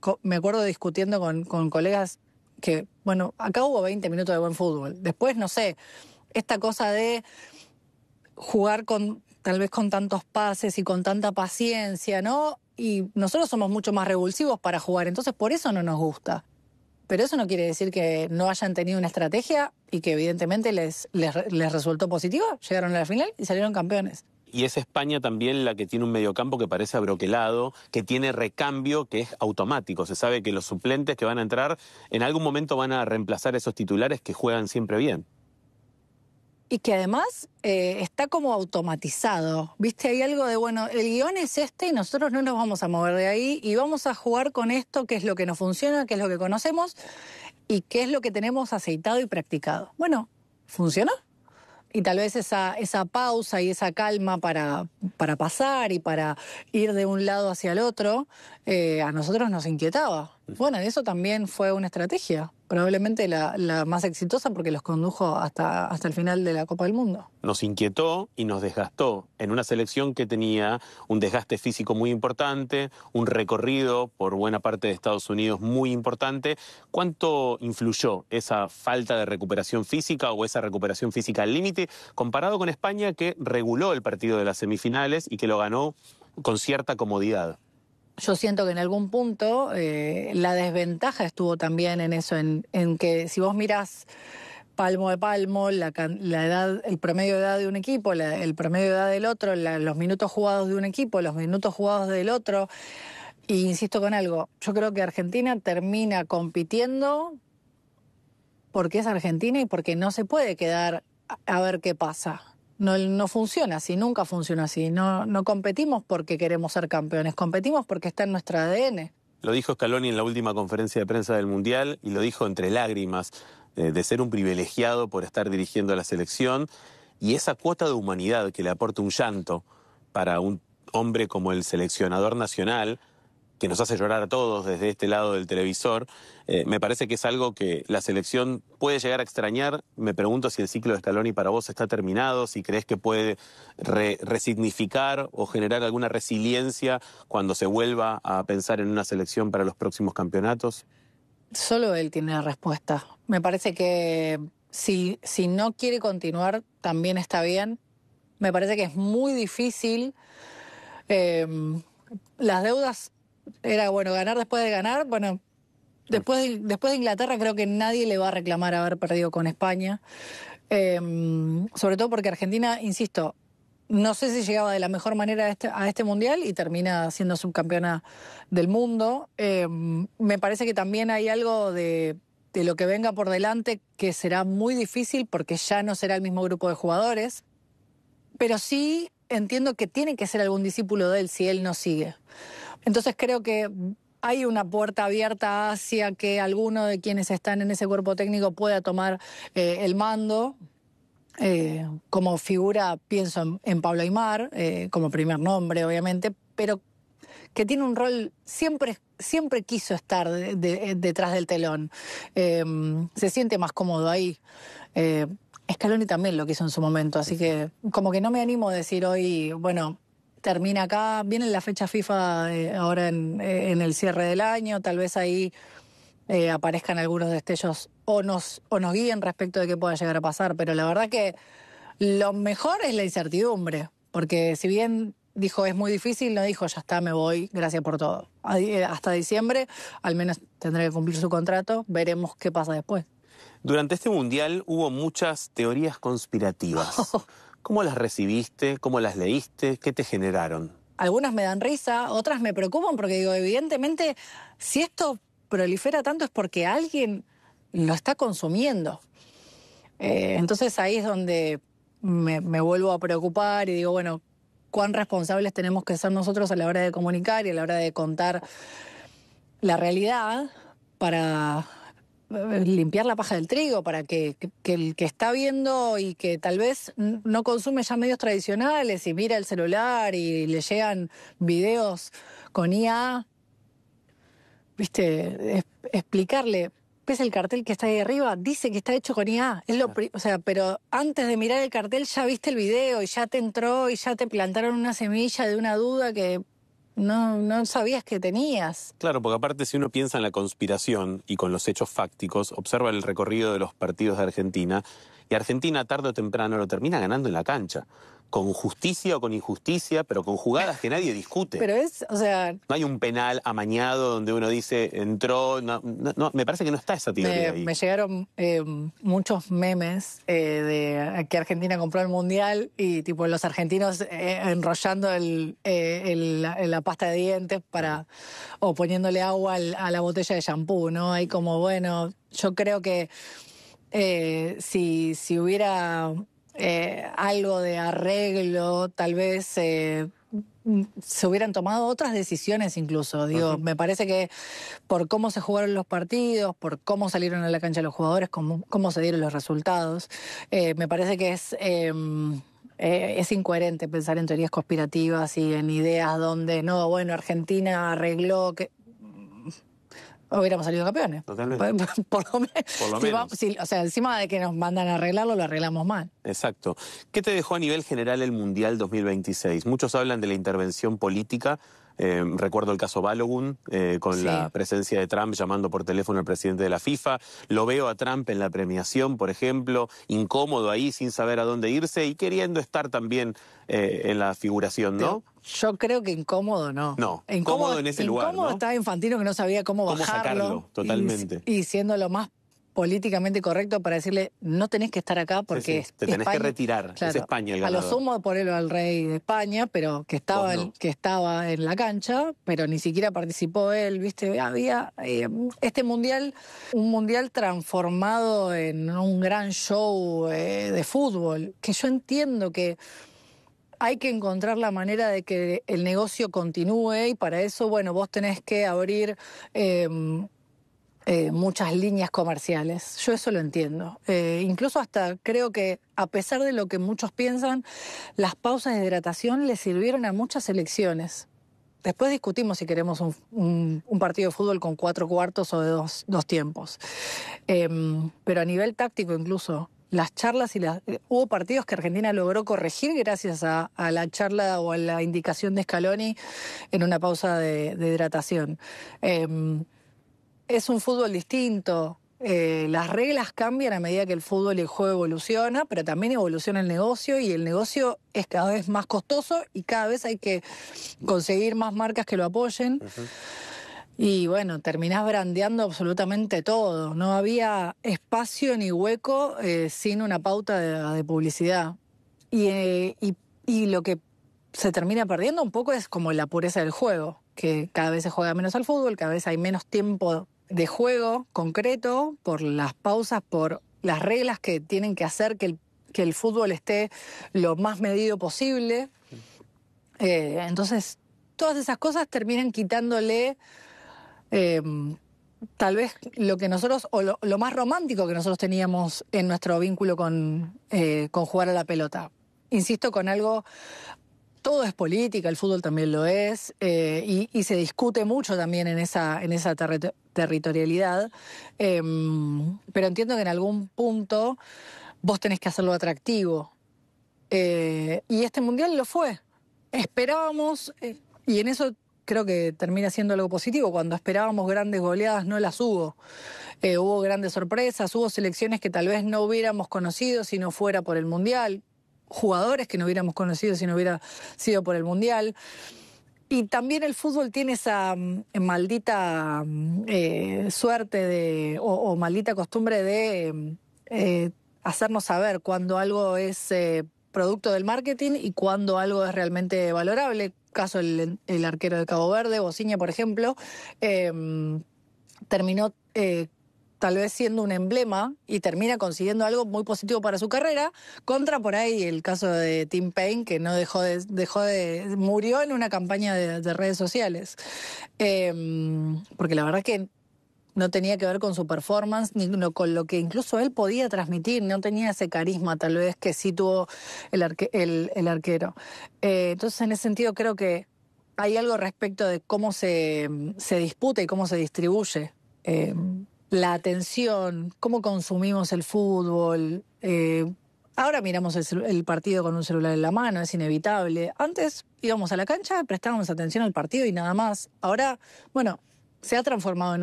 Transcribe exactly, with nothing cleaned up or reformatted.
me acuerdo discutiendo con, con colegas que, bueno, acá hubo veinte minutos de buen fútbol. Después, no sé, esta cosa de jugar con tal vez con tantos pases y con tanta paciencia, ¿no? Y nosotros somos mucho más revulsivos para jugar, entonces por eso no nos gusta. Pero eso no quiere decir que no hayan tenido una estrategia y que evidentemente les, les, les resultó positiva, llegaron a la final y salieron campeones. Y es España también la que tiene un mediocampo que parece abroquelado, que tiene recambio, que es automático. Se sabe que los suplentes que van a entrar en algún momento van a reemplazar a esos titulares que juegan siempre bien. Y que además eh, está como automatizado, ¿viste? Hay algo de, bueno, el guión es este y nosotros no nos vamos a mover de ahí y vamos a jugar con esto, que es lo que nos funciona, que es lo que conocemos y que es lo que tenemos aceitado y practicado. Bueno, ¿funcionó? Y tal vez esa, esa pausa y esa calma para, para pasar y para ir de un lado hacia el otro, eh, a nosotros nos inquietaba. Bueno, y eso también fue una estrategia, probablemente la, la más exitosa porque los condujo hasta, hasta el final de la Copa del Mundo. Nos inquietó y nos desgastó en una selección que tenía un desgaste físico muy importante, un recorrido por buena parte de Estados Unidos muy importante. ¿Cuánto influyó esa falta de recuperación física o esa recuperación física al límite comparado con España, que reguló el partido de las semifinales y que lo ganó con cierta comodidad? Yo siento que en algún punto eh, la desventaja estuvo también en eso, en, en que si vos mirás palmo de palmo, la, la edad, el promedio de edad de un equipo, la, el promedio de edad del otro, la, los minutos jugados de un equipo, los minutos jugados del otro, y insisto con algo, yo creo que Argentina termina compitiendo porque es Argentina y porque no se puede quedar a, a ver qué pasa. No, no funciona así, nunca funciona así. No, no competimos porque queremos ser campeones, competimos porque está en nuestro A D N. Lo dijo Scaloni en la última conferencia de prensa del Mundial y lo dijo entre lágrimas, eh, de ser un privilegiado por estar dirigiendo a la selección y esa cuota de humanidad que le aporta un llanto para un hombre como el seleccionador nacional, que nos hace llorar a todos desde este lado del televisor, eh, me parece que es algo que la selección puede llegar a extrañar. Me pregunto si el ciclo de Scaloni para vos está terminado, si crees que puede re resignificar o generar alguna resiliencia cuando se vuelva a pensar en una selección para los próximos campeonatos. Solo él tiene la respuesta. Me parece que si, si no quiere continuar, también está bien. Me parece que es muy difícil. Eh, las deudas... Era, bueno, ganar después de ganar. Bueno, después de, después de Inglaterra creo que nadie le va a reclamar haber perdido con España. Eh, sobre todo porque Argentina, insisto, no sé si llegaba de la mejor manera a este, a este Mundial y termina siendo subcampeona del mundo. Eh, me parece que también hay algo de, de lo que venga por delante que será muy difícil porque ya no será el mismo grupo de jugadores. Pero sí entiendo que tiene que ser algún discípulo de él si él no sigue. Entonces creo que hay una puerta abierta hacia que alguno de quienes están en ese cuerpo técnico pueda tomar eh, el mando. Eh, como figura pienso en, en Pablo Aimar, eh, como primer nombre obviamente, pero que tiene un rol, siempre, siempre quiso estar de, de, detrás del telón. Eh, se siente más cómodo ahí. Eh, Scaloni también lo quiso en su momento, así que como que no me animo a decir hoy, bueno... Termina acá, viene la fecha FIFA eh, ahora en, eh, en el cierre del año, tal vez ahí eh, aparezcan algunos destellos o nos, o nos guíen respecto de qué pueda llegar a pasar, pero la verdad que lo mejor es la incertidumbre, porque si bien dijo es muy difícil, no dijo ya está, me voy, gracias por todo. Hasta diciembre al menos tendrá que cumplir su contrato, veremos qué pasa después. Durante este Mundial hubo muchas teorías conspirativas. Oh. ¿Cómo las recibiste? ¿Cómo las leíste? ¿Qué te generaron? Algunas me dan risa, otras me preocupan porque digo, evidentemente, si esto prolifera tanto es porque alguien lo está consumiendo. Eh, entonces ahí es donde me, me vuelvo a preocupar y digo, bueno, cuán responsables tenemos que ser nosotros a la hora de comunicar y a la hora de contar la realidad para... limpiar la paja del trigo para que, que, que el que está viendo y que tal vez no consume ya medios tradicionales y mira el celular y le llegan videos con I A, viste, es, explicarle, ves el cartel que está ahí arriba, dice que está hecho con I A, es lo, o sea, pero antes de mirar el cartel ya viste el video y ya te entró y ya te plantaron una semilla de una duda que no, no sabías que tenías. Claro, porque aparte si uno piensa en la conspiración y con los hechos fácticos, observa el recorrido de los partidos de Argentina, y Argentina tarde o temprano lo termina ganando en la cancha, con justicia o con injusticia, pero con jugadas que nadie discute. Pero es, o sea... No hay un penal amañado donde uno dice, entró, no, no, no, me parece que no está esa teoría me, ahí. me llegaron eh, muchos memes eh, de que Argentina compró el Mundial y tipo los argentinos eh, enrollando el, eh, el, la, la pasta de dientes para o poniéndole agua al, a la botella de shampoo, ¿no? Hay como, bueno, yo creo que eh, si, si hubiera eh, algo de arreglo, tal vez... Eh, se hubieran tomado otras decisiones incluso. Digo, uh-huh. Me parece que por cómo se jugaron los partidos, por cómo salieron a la cancha los jugadores, cómo, cómo se dieron los resultados, eh, me parece que es, eh, eh, es incoherente pensar en teorías conspirativas y en ideas donde, no, bueno, Argentina arregló que... hubiéramos salido campeones. Totalmente. Por, por lo, me por lo si menos. Va, si, o sea, encima de que nos mandan a arreglarlo, lo arreglamos mal. Exacto. ¿Qué te dejó a nivel general el Mundial dos mil veintiséis? Muchos hablan de la intervención política. Eh, recuerdo el caso Balogun, eh, con sí. la presencia de Trump llamando por teléfono al presidente de la FIFA. Lo veo a Trump en la premiación, por ejemplo, incómodo ahí, sin saber a dónde irse y queriendo estar también eh, en la figuración, ¿no? Pero yo creo que incómodo no. No, incómodo, cómodo en ese incómodo lugar, Incómodo ¿no? estaba Infantino que no sabía cómo, cómo bajarlo. sacarlo, totalmente. Y, y siendo lo más políticamente correcto para decirle, no tenés que estar acá porque... Sí, sí. Te tenés España, que retirar, claro, es España el ganador. A lo sumo ponerlo al rey de España, pero que estaba, no. que estaba en la cancha, pero ni siquiera participó él, ¿viste? Había eh, este mundial, un mundial transformado en un gran show eh, de fútbol, que yo entiendo que hay que encontrar la manera de que el negocio continúe y para eso, bueno, vos tenés que abrir... Eh, Eh, muchas líneas comerciales. Yo eso lo entiendo. Eh, incluso hasta creo que, a pesar de lo que muchos piensan, las pausas de hidratación le sirvieron a muchas selecciones. Después discutimos si queremos un, un, un partido de fútbol con cuatro cuartos o de dos, dos tiempos. Eh, pero a nivel táctico incluso, las charlas y las... Eh, hubo partidos que Argentina logró corregir gracias a, a la charla o a la indicación de Scaloni en una pausa de, de hidratación. Eh, Es un fútbol distinto, eh, las reglas cambian a medida que el fútbol y el juego evoluciona, pero también evoluciona el negocio y el negocio es cada vez más costoso y cada vez hay que conseguir más marcas que lo apoyen. Uh-huh. Y bueno, terminás brandeando absolutamente todo, no había espacio ni hueco eh, sin una pauta de, de publicidad. Y, eh, y, y lo que se termina perdiendo un poco es como la pureza del juego, que cada vez se juega menos al fútbol, cada vez hay menos tiempo de juego concreto por las pausas, por las reglas que tienen que hacer que el, que el fútbol esté lo más medido posible. Eh, entonces, todas esas cosas terminan quitándole eh, tal vez lo que nosotros, o lo, lo más romántico que nosotros teníamos en nuestro vínculo con, eh, con jugar a la pelota. Insisto, con algo... Todo es política, el fútbol también lo es, eh, y, y se discute mucho también en esa, en esa ter- territorialidad, eh, pero entiendo que en algún punto vos tenés que hacerlo atractivo. Eh, y este mundial lo fue. Esperábamos, eh, y en eso creo que termina siendo algo positivo, cuando esperábamos grandes goleadas no las hubo. Eh, hubo grandes sorpresas, hubo selecciones que tal vez no hubiéramos conocido si no fuera por el mundial, jugadores que no hubiéramos conocido si no hubiera sido por el Mundial. Y también el fútbol tiene esa eh, maldita eh, suerte de, o, o maldita costumbre de eh, hacernos saber cuando algo es eh, producto del marketing y cuando algo es realmente valorable. Caso el, el arquero de Cabo Verde, Bociña, por ejemplo, eh, terminó... Eh, tal vez siendo un emblema y termina consiguiendo algo muy positivo para su carrera, contra por ahí el caso de Tim Payne, que no dejó de, dejó de murió en una campaña de, de redes sociales. Eh, porque la verdad que no tenía que ver con su performance, ni con lo que incluso él podía transmitir, no tenía ese carisma tal vez que sí tuvo el, arque, el, el arquero. Eh, entonces, en ese sentido, creo que hay algo respecto de cómo se, se disputa y cómo se distribuye eh, la atención, cómo consumimos el fútbol. Eh, Ahora miramos el, celu- el partido con un celular en la mano, es inevitable. Antes íbamos a la cancha, prestábamos atención al partido y nada más. Ahora, bueno, se ha transformado en